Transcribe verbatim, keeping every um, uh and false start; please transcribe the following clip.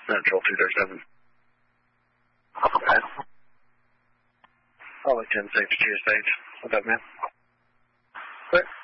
Central two thirty-seven. Okay. I'll like ten six to your stage. What's up, man? Quick.